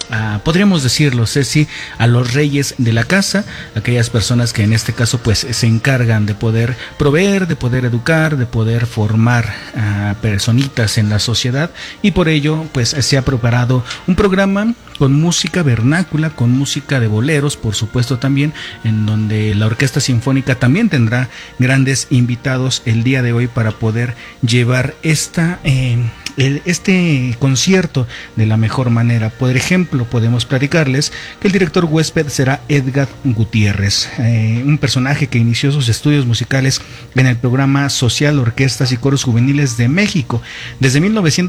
podríamos decirlo, Ceci, a los reyes de la casa, aquellas personas que en este caso pues se encargan de poder proveer, de poder educar, de poder formar a personitas en la sociedad, y por ello pues se ha preparado un programa con música vernácula, con música de boleros, por supuesto también, en donde la Orquesta Sinfónica también tendrá grandes invitados el día de hoy para poder llevar este concierto de la mejor manera. Por ejemplo, podemos platicarles que el director huésped será Edgar Gutiérrez, un personaje que inició sus estudios musicales en el programa social Orquestas y Coros Juveniles de México desde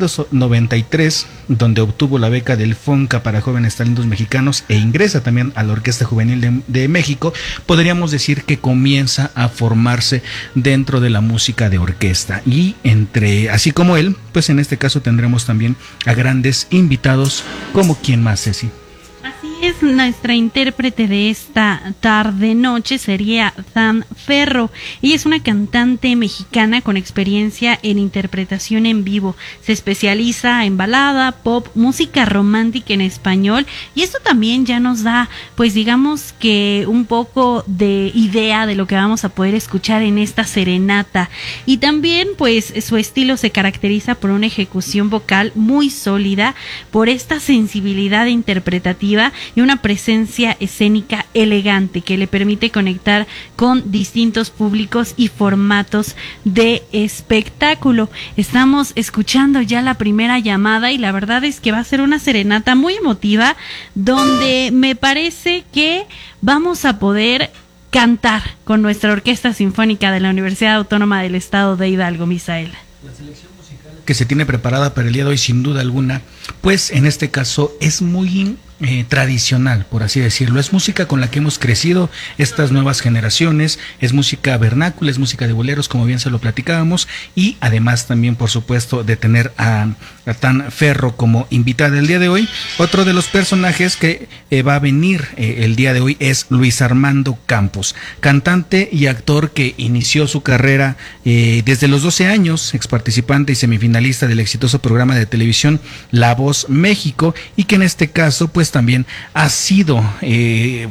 1993, donde obtuvo la beca del FONCA para jóvenes talentos mexicanos e ingresa también a la Orquesta Juvenil de México. Podríamos decir que comienza a formarse dentro de la música de orquesta, y así como él, pues en este caso tendremos también a grandes invitados, como quién más, Ceci. Así es, nuestra intérprete de esta tarde-noche sería Dan Ferro. Ella es una cantante mexicana con experiencia en interpretación en vivo. Se especializa en balada, pop, música romántica en español, y esto también ya nos da, pues digamos que un poco de idea de lo que vamos a poder escuchar en esta serenata. Y también pues su estilo se caracteriza por una ejecución vocal muy sólida, por esta sensibilidad interpretativa y una presencia escénica elegante que le permite conectar con distintos públicos y formatos de espectáculo. Estamos escuchando ya la primera llamada, y la verdad es que va a ser una serenata muy emotiva, donde me parece que vamos a poder cantar con nuestra Orquesta Sinfónica de la Universidad Autónoma del Estado de Hidalgo, Misael. La selección musical que se tiene preparada para el día de hoy, sin duda alguna, pues en este caso es muy tradicional, por así decirlo. Es música con la que hemos crecido estas nuevas generaciones, es música vernácula, es música de boleros, como bien se lo platicábamos, y además también, por supuesto, de tener a Dan Ferro como invitada el día de hoy. Otro de los personajes que va a venir el día de hoy es Luis Armando Campos, cantante y actor que inició su carrera desde los 12 años, ex participante y semifinalista del exitoso programa de televisión La Voz México, y que en este caso pues también ha ido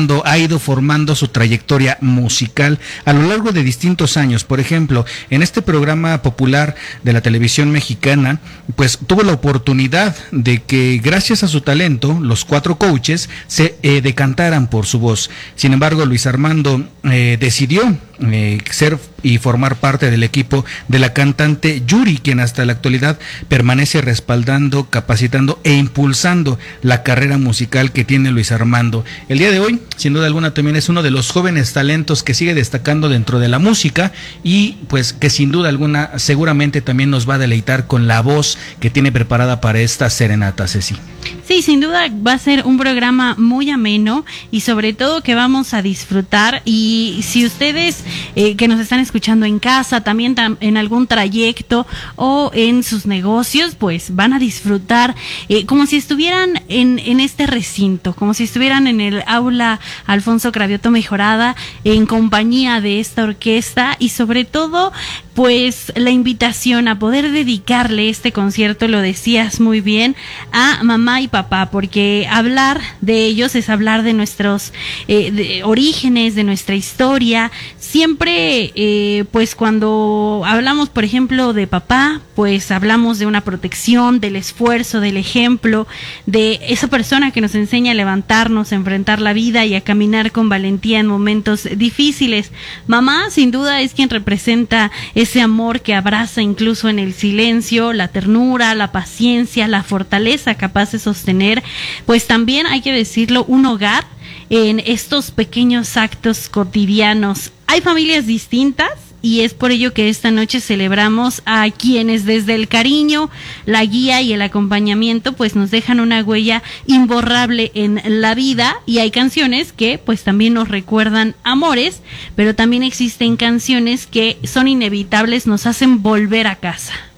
formando su trayectoria musical a lo largo de distintos años. Por ejemplo, en este programa popular de la televisión mexicana, pues tuvo la oportunidad de que gracias a su talento los 4 coaches se decantaran por su voz. Sin embargo, Luis Armando decidió ser y formar parte del equipo de la cantante Yuri, quien hasta la actualidad permanece respaldando, capacitando e impulsando la carrera musical que tiene Luis Armando. El día de hoy, sin duda alguna, también es uno de los jóvenes talentos que sigue destacando dentro de la música, y pues que sin duda alguna seguramente también nos va a deleitar con la voz que tiene preparada para esta serenata, Ceci. Sí, sin duda va a ser un programa muy ameno, y sobre todo que vamos a disfrutar. Y si ustedes que nos están escuchando en casa, también en algún trayecto o en sus negocios, pues van a disfrutar como si estuvieran en este recinto, como si estuvieran en el aula Alfonso Cravioto Mejorada, en compañía de esta orquesta, y sobre todo pues la invitación a poder dedicarle este concierto, lo decías muy bien, a mamá y papá, porque hablar de ellos es hablar de nuestros orígenes, de nuestra historia. Siempre pues cuando hablamos, por ejemplo, de papá, pues hablamos de una protección, del esfuerzo, del ejemplo, de esa persona que nos enseña a levantarnos, a enfrentar la vida y a caminar con valentía en momentos difíciles. Mamá, sin duda, es quien representa ese amor que abraza incluso en el silencio, la ternura, la paciencia, la fortaleza capaz de sostener, pues también hay que decirlo, un hogar en estos pequeños actos cotidianos. Hay familias distintas, y es por ello que esta noche celebramos a quienes desde el cariño, la guía y el acompañamiento pues nos dejan una huella imborrable en la vida. Y hay canciones que pues también nos recuerdan amores, pero también existen canciones que son inevitables, nos hacen volver a casa.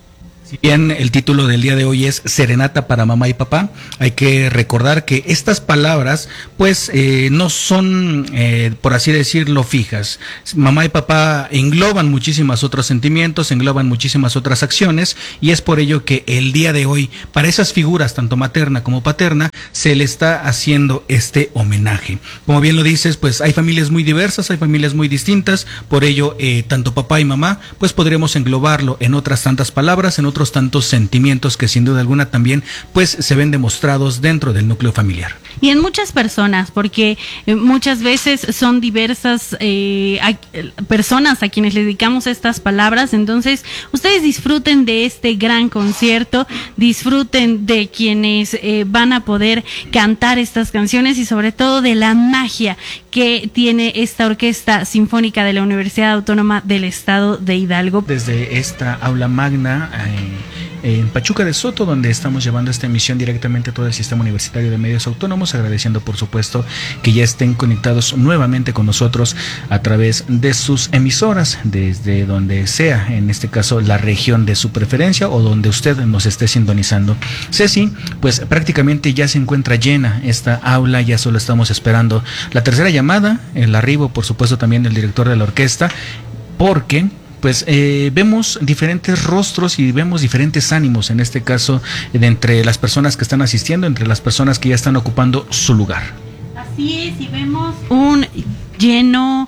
Si bien el título del día de hoy es Serenata para mamá y papá, hay que recordar que estas palabras pues no son, por así decirlo, fijas. Mamá y papá engloban muchísimas otros sentimientos, engloban muchísimas otras acciones, y es por ello que el día de hoy, para esas figuras, tanto materna como paterna, se le está haciendo este homenaje. Como bien lo dices, pues hay familias muy diversas, hay familias muy distintas, por ello tanto papá y mamá pues podremos englobarlo en otras tantas palabras, en otros tantos sentimientos que sin duda alguna también pues se ven demostrados dentro del núcleo familiar. Y en muchas personas, porque muchas veces son diversas personas a quienes le dedicamos estas palabras. Entonces ustedes disfruten de este gran concierto, disfruten de quienes van a poder cantar estas canciones y sobre todo de la magia que tiene esta Orquesta Sinfónica de la Universidad Autónoma del Estado de Hidalgo. Desde esta aula magna en Pachuca de Soto, donde estamos llevando esta emisión directamente a todo el Sistema Universitario de Medios Autónomos, agradeciendo por supuesto que ya estén conectados nuevamente con nosotros a través de sus emisoras, desde donde sea, en este caso la región de su preferencia o donde usted nos esté sintonizando. Ceci, pues prácticamente ya se encuentra llena esta aula, ya solo estamos esperando la tercera llamada, el arribo por supuesto también del director de la orquesta, porque pues vemos diferentes rostros y vemos diferentes ánimos, en este caso, de entre las personas que están asistiendo, entre las personas que ya están ocupando su lugar. Así es, y vemos un lleno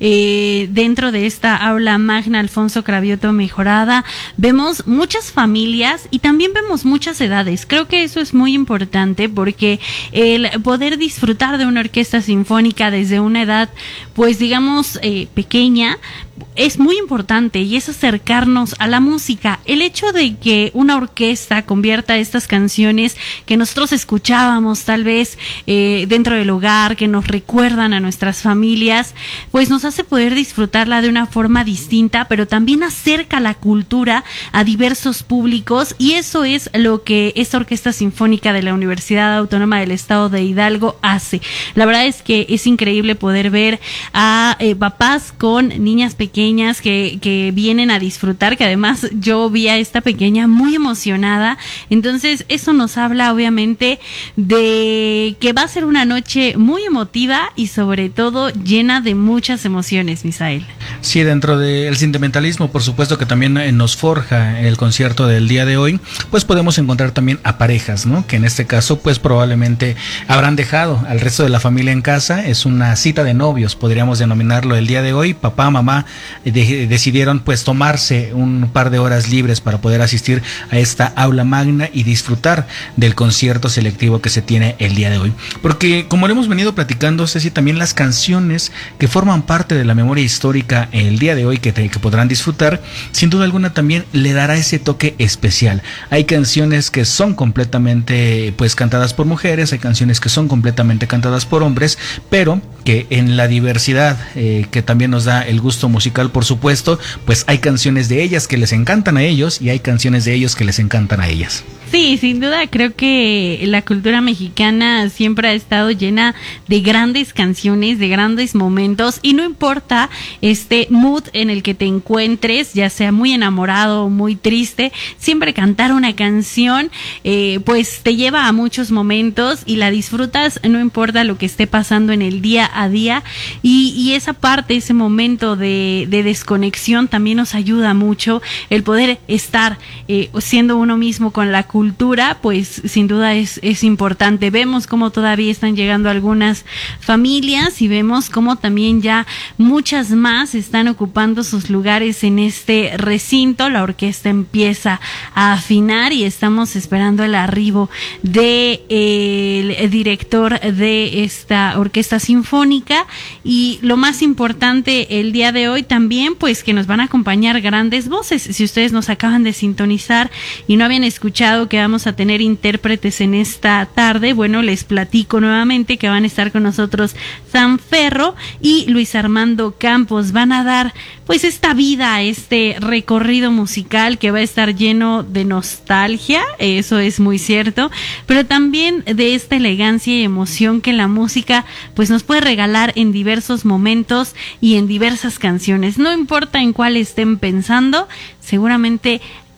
dentro de esta aula magna Alfonso Cravioto mejorada. Vemos muchas familias y también vemos muchas edades. Creo que eso es muy importante porque el poder disfrutar de una orquesta sinfónica desde una edad, pues digamos, pequeña, es muy importante, y es acercarnos a la música. El hecho de que una orquesta convierta estas canciones que nosotros escuchábamos tal vez dentro del hogar, que nos recuerdan a nuestras familias, pues nos hace poder disfrutarla de una forma distinta, pero también acerca la cultura a diversos públicos, y eso es lo que esta Orquesta Sinfónica de la Universidad Autónoma del Estado de Hidalgo hace. La verdad es que es increíble poder ver a papás con niñas pequeñas que vienen a disfrutar, que además yo vi a esta pequeña muy emocionada. Entonces eso nos habla obviamente de que va a ser una noche muy emotiva y sobre todo llena de muchas emociones, Misael. Sí, dentro del sentimentalismo, por supuesto que también nos forja el concierto del día de hoy, pues podemos encontrar también a parejas, ¿no? Que en este caso pues probablemente habrán dejado al resto de la familia en casa. Es una cita de novios, podríamos denominarlo el día de hoy. Papá, mamá decidieron pues tomarse un par de horas libres para poder asistir a esta aula magna y disfrutar del concierto selectivo que se tiene el día de hoy. Porque como lo hemos venido platicando, Ceci, también las canciones que forman parte de la memoria histórica el día de hoy que podrán disfrutar, sin duda alguna también le dará ese toque especial. Hay canciones que son completamente pues cantadas por mujeres, hay canciones que son completamente cantadas por hombres, pero que en la diversidad que también nos da el gusto musical, por supuesto, pues hay canciones de ellas que les encantan a ellos y hay canciones de ellos que les encantan a ellas. Sí, sin duda creo que la cultura mexicana siempre ha estado llena de grandes canciones, de grandes momentos, y no importa este mood en el que te encuentres, ya sea muy enamorado o muy triste, siempre cantar una canción pues te lleva a muchos momentos y la disfrutas, no importa lo que esté pasando en el día a día, y esa parte, ese momento de desconexión también nos ayuda mucho, el poder estar siendo uno mismo con la cultura, pues sin duda es importante. Vemos cómo todavía están llegando algunas familias y vemos cómo también ya muchas más están ocupando sus lugares en este recinto. La orquesta empieza a afinar y estamos esperando el arribo del director de esta orquesta sinfónica, y lo más importante el día de hoy también, pues que nos van a acompañar grandes voces. Si ustedes nos acaban de sintonizar y no habían escuchado que vamos a tener intérpretes en esta tarde, bueno, les platico nuevamente que van a estar con nosotros Sam Ferro y Luis Armando Campos. Van a dar pues esta vida, este recorrido musical que va a estar lleno de nostalgia, eso es muy cierto, pero también de esta elegancia y emoción que la música pues nos puede regalar en diversos momentos y en diversas canciones. No importa en cuál estén pensando, seguramente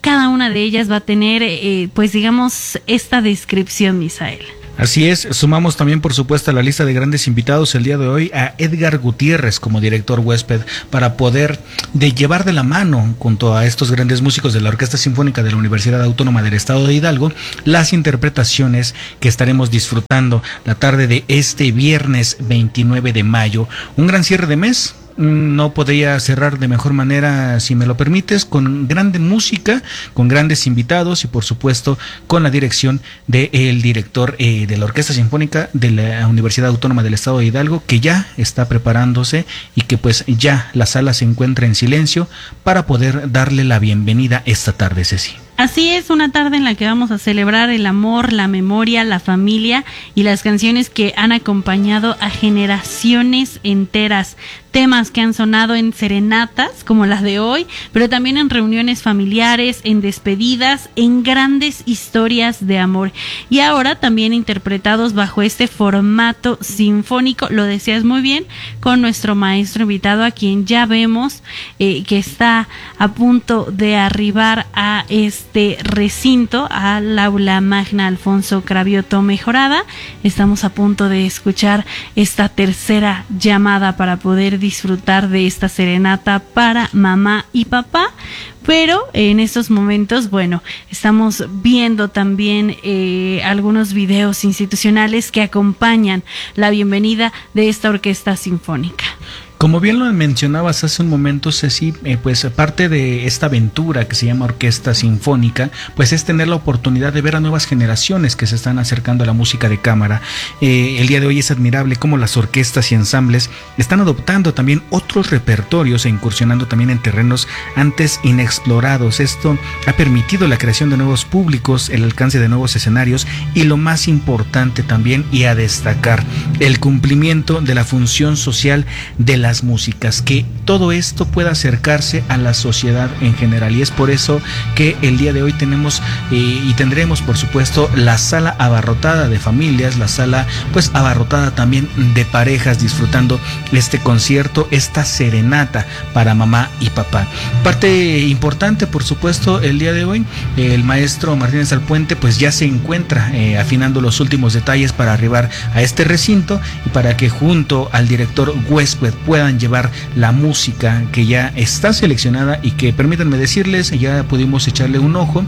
cada una de ellas va a tener, pues digamos, esta descripción, Misael. Así es, sumamos también por supuesto a la lista de grandes invitados el día de hoy a Edgar Gutiérrez como director huésped para poder llevar de la mano junto a estos grandes músicos de la Orquesta Sinfónica de la Universidad Autónoma del Estado de Hidalgo las interpretaciones que estaremos disfrutando la tarde de este viernes 29 de mayo, un gran cierre de mes. No podría cerrar de mejor manera, si me lo permites, con grande música, con grandes invitados y por supuesto con la dirección del director de la Orquesta Sinfónica de la Universidad Autónoma del Estado de Hidalgo, que ya está preparándose y que pues ya la sala se encuentra en silencio para poder darle la bienvenida esta tarde, Ceci. Así es, una tarde en la que vamos a celebrar el amor, la memoria, la familia y las canciones que han acompañado a generaciones enteras. Temas que han sonado en serenatas, como las de hoy, pero también en reuniones familiares, en despedidas, en grandes historias de amor. Y ahora también interpretados bajo este formato sinfónico, lo decías muy bien, con nuestro maestro invitado, a quien ya vemos que está a punto de arribar a este recinto, al aula magna Alfonso Cravioto Mejorada. Estamos a punto de escuchar esta tercera llamada para poder disfrutar de esta serenata para mamá y papá, pero en estos momentos, bueno, estamos viendo también algunos videos institucionales que acompañan la bienvenida de esta orquesta sinfónica. Como bien lo mencionabas hace un momento, Ceci, pues parte de esta aventura que se llama Orquesta Sinfónica, pues es tener la oportunidad de ver a nuevas generaciones que se están acercando a la música de cámara. El día de hoy es admirable cómo las orquestas y ensambles están adoptando también otros repertorios e incursionando también en terrenos antes inexplorados. Esto ha permitido la creación de nuevos públicos, el alcance de nuevos escenarios y lo más importante también, y a destacar, el cumplimiento de la función social de las músicas, que todo esto pueda acercarse a la sociedad en general, y es por eso que el día de hoy tenemos y tendremos por supuesto la sala abarrotada de familias, la sala pues abarrotada también de parejas disfrutando este concierto, esta serenata para mamá y papá. Parte importante por supuesto el día de hoy, el maestro Martínez Alpuente pues ya se encuentra afinando los últimos detalles para arribar a este recinto y para que junto al director huésped puedan llevar la música que ya está seleccionada y que, permítanme decirles, ya pudimos echarle un ojo.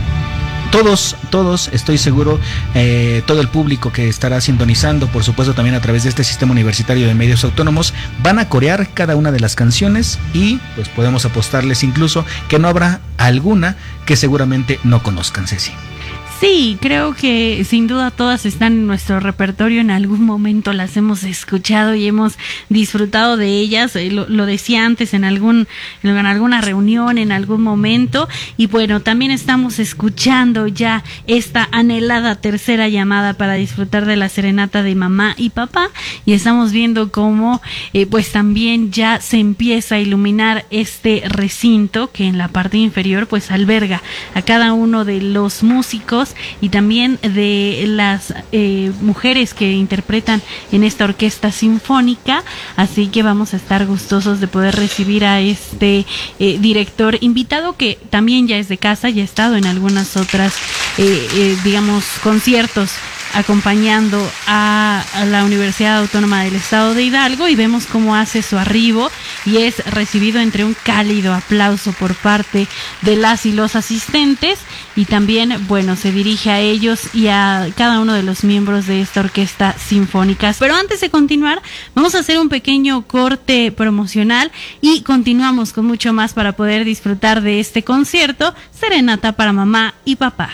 Todos, estoy seguro, todo el público que estará sintonizando, por supuesto también a través de este sistema universitario de medios autónomos, van a corear cada una de las canciones y pues podemos apostarles incluso que no habrá alguna que seguramente no conozcan, Ceci. Sí, creo que sin duda todas están en nuestro repertorio, en algún momento las hemos escuchado y hemos disfrutado de ellas, lo decía antes en alguna reunión, en algún momento, y bueno, también estamos escuchando ya esta anhelada tercera llamada para disfrutar de la serenata de mamá y papá, y estamos viendo cómo pues también ya se empieza a iluminar este recinto que en la parte inferior pues alberga a cada uno de los músicos y también de las mujeres que interpretan en esta orquesta sinfónica, así que vamos a estar gustosos de poder recibir a este director invitado, que también ya es de casa, ya ha estado en algunas otras digamos conciertos acompañando a la Universidad Autónoma del Estado de Hidalgo, y vemos cómo hace su arribo y es recibido entre un cálido aplauso por parte de las y los asistentes, y también, bueno, se dirige a ellos y a cada uno de los miembros de esta orquesta sinfónica. Pero antes de continuar, vamos a hacer un pequeño corte promocional y continuamos con mucho más para poder disfrutar de este concierto, Serenata para mamá y papá.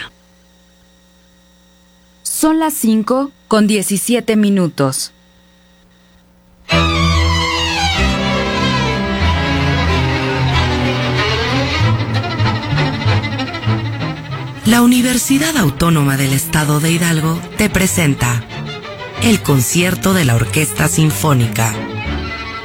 Son las 5:17. La Universidad Autónoma del Estado de Hidalgo te presenta el concierto de la Orquesta Sinfónica